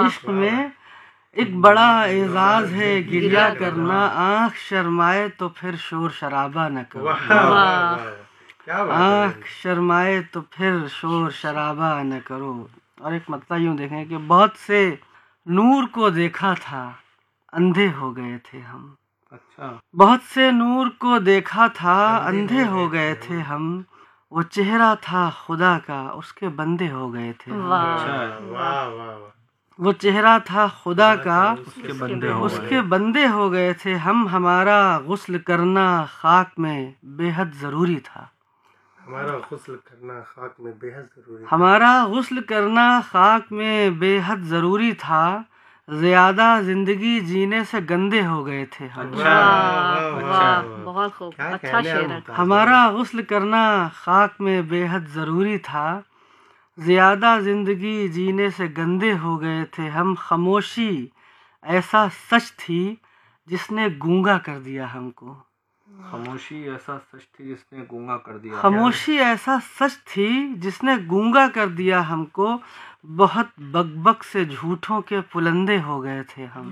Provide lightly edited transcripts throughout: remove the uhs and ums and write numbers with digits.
عشق میں ایک بڑا اعزاز ہے گریہ کرنا، آنکھ شرمائے تو پھر شور شرابہ نہ کرو، آنکھ شرمائے تو پھر شور شرابہ نہ کرو۔ اور ایک مطلب یوں دیکھیں کہ بہت سے نور کو دیکھا تھا اندھے ہو گئے تھے ہم، بہت سے نور کو دیکھا تھا اندھے ہو گئے تھے ہم، وہ چہرہ تھا خدا کا اس کے بندے ہو گئے تھے ہم، وہ چہرہ تھا خدا کا اس کے بندے ہو گئے تھے ہم، ہمارا غسل کرنا خاک میں بے حد ضروری تھا، ہمارا غسل کرنا خاک میں بے حد ضروری تھا، ہمارا غسل کرنا خاک میں بے حد ضروری تھا، زیادہ زندگی جینے سے گندے ہو گئے تھے ہم، بہت خوب، اچھا شعر ہے۔ ہمارا غسل کرنا خاک میں بے حد ضروری تھا، زیادہ زندگی جینے سے گندے ہو گئے تھے ہم، خاموشی ایسا سچ تھی جس نے گونگا کر دیا ہم کو، خاموشی ایسا سچ تھی جس نے گونگا کر دیا، خاموشی ایسا سچ تھی جس نے گونگا کر دیا ہم کو، بہت بک بک سے جھوٹوں کے پلندے ہو گئے تھے ہم،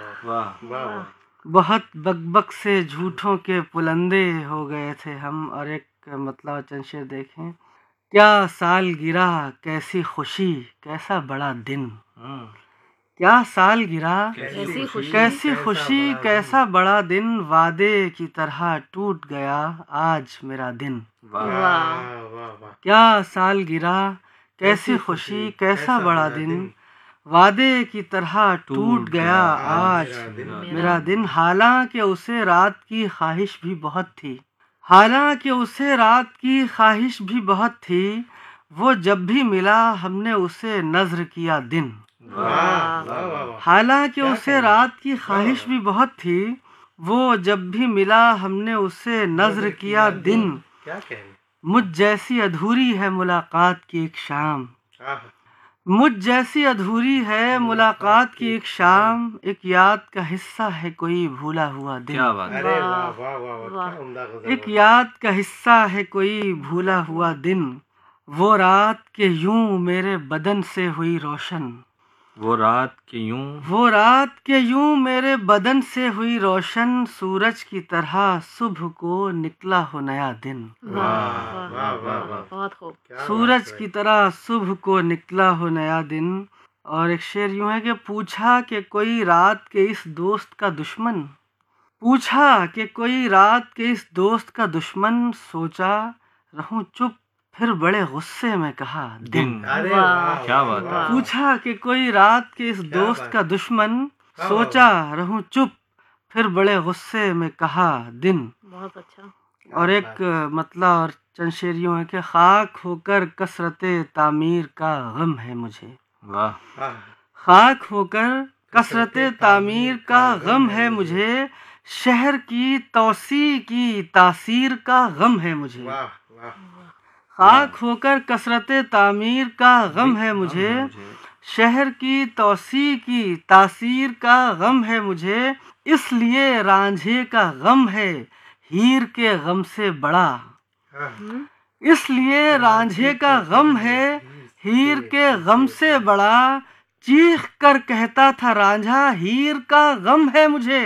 بہت بک بک سے جھوٹوں کے پلندے ہو گئے تھے ہم۔ اور ایک مطلب چند شعر دیکھیں، کیا سال گرا کیسی خوشی کیسا بڑا دن، کیا سال گرا کیسی خوشی کیسا بڑا دن، وعدے کی طرح ٹوٹ گیا آج میرا دن، کیا سال گرا کیسی خوشی کیسا بڑا دن، وعدے کی طرح ٹوٹ گیا آج میرا دن، حالانکہ اسے رات کی خواہش بھی بہت تھی، حالانکہ اسے رات کی خواہش بھی بہت تھی، وہ جب بھی ملا ہم نے اسے نذر کیا دن، حالانکہ اسے رات کی خواہش بھی بہت تھی، وہ جب بھی ملا ہم نے اسے نذر کیا دن، مجھ جیسی ادھوری ہے ملاقات کی ایک شام، مجھ جیسی ادھوری ہے ملاقات کی ایک شام، ایک یاد کا حصہ ہے کوئی بھولا ہوا دن، ایک یاد کا حصہ ہے کوئی بھولا ہوا دن، وہ رات کے یوں میرے بدن سے ہوئی روشن، وہ رات کے یوں وہ رات کے یوں میرے بدن سے ہوئی روشن، سورج کی طرح صبح کو نکلا ہو نیا دن، بہت خوب، سورج کی طرح صبح کو نکلا ہو نیا دن۔ اور ایک شعر یوں ہے کہ پوچھا کہ کوئی رات کے اس دوست کا دشمن، پوچھا کہ کوئی رات کے اس دوست کا دشمن، سوچا رہوں چپ پھر بڑے غصے میں کہا دن، کیا بات ہے، پوچھا کہ کوئی رات کے اس دوست کا دشمن، سوچا رہوں چپ پھر بڑے غصے میں کہا دن۔ بہت اچھا۔ اور ایک مطلب اور چند شعر یوں ہے کہ خاک ہو کر کثرت تعمیر کا غم ہے مجھے، خاک ہو کر کثرت تعمیر کا غم ہے مجھے، شہر کی توسیع کی تاثیر کا غم ہے مجھے، خاک ہو کر کثرت تعمیر کا غم ہے مجھے، شہر کی توسیع کی تاثیر کا غم ہے مجھے، اس لیے رانجھے کا غم ہے ہیر کے غم سے بڑا، اس لیے رانجھے کا غم ہے ہیر کے غم سے بڑا، چیخ کر کہتا تھا رانجھا ہیر کا غم ہے مجھے،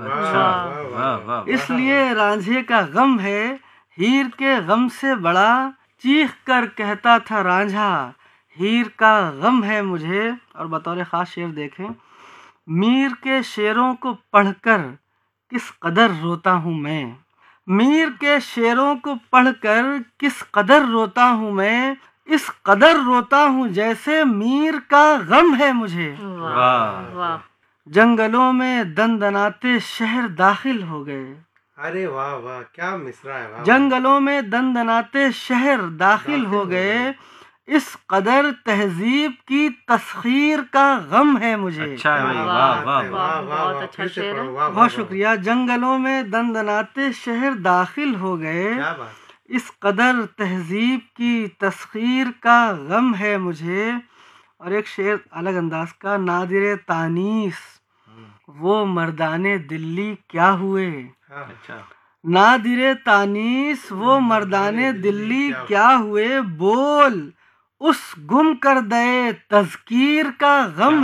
اس لیے رانجھے کا غم ہے ہیر کے غم سے بڑا، چیخ کر کہتا تھا رانجھا ہیر کا غم ہے مجھے۔ اور بطور خاص شعر دیکھیں، میر کے شعروں کو پڑھ کر کس قدر روتا ہوں میں، میر کے شعروں کو پڑھ کر کس قدر روتا ہوں میں، اس قدر روتا ہوں جیسے میر کا غم ہے مجھے، جنگلوں میں دندناتے شہر داخل ہو گئے، ارے واہ واہ کیا مصرع ہے، جنگلوں میں دندناتے شہر داخل ہو گئے، اس قدر تہذیب کی تسخیر کا غم ہے مجھے، بہت اچھا شعر ہے، بہت شکریہ، جنگلوں میں دندناتے شہر داخل ہو گئے، اس قدر تہذیب کی تسخیر کا غم ہے مجھے۔ اور ایک شعر الگ انداز کا، نادر تانیس وہ مردان دلی کیا ہوئے، نادر تانیس وہ مردان دلی کیا ہوئے، بول اس گم کردے تذکیر کا غم